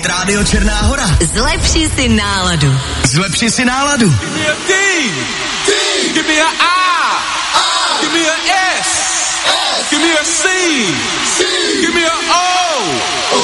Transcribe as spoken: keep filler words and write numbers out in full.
Rádio Černá Hora. Zlepši si náladu. Zlepši si náladu. Give me a D. D. Give me a I. I. Give me a S. S. Give me a C. C. Give me